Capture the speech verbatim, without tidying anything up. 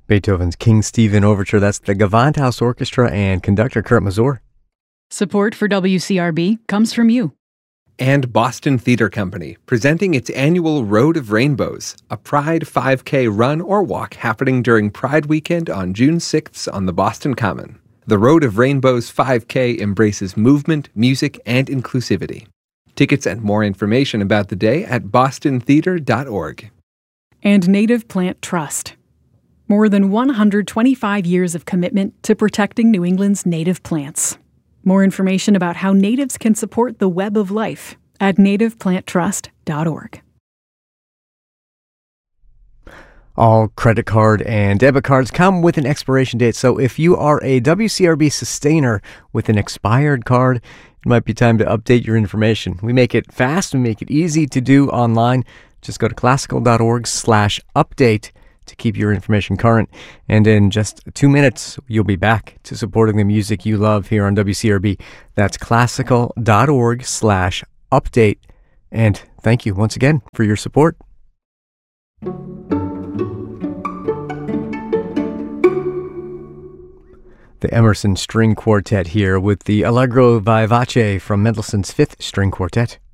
Beethoven's King Stephen Overture. That's the Gewandhaus Orchestra and conductor Kurt Masur. Support for W C R B comes from you. And Boston Theater Company, presenting its annual Road of Rainbows, a Pride five K run or walk happening during Pride Weekend on June sixth on the Boston Common. The Road of Rainbows five K embraces movement, music, and inclusivity. Tickets and more information about the day at boston theater dot org. And Native Plant Trust. More than one hundred twenty-five years of commitment to protecting New England's native plants. More information about how natives can support the web of life at native plant trust dot org. All credit card and debit cards come with an expiration date, so if you are a W C R B sustainer with an expired card, it might be time to update your information. We make it fast, we make it easy to do online. Just go to classical dot org slash update to keep your information current. And in just two minutes, you'll be back to supporting the music you love here on W C R B. That's classical dot org slash update. And thank you once again for your support. The Emerson String Quartet here with the Allegro Vivace from Mendelssohn's Fifth String Quartet.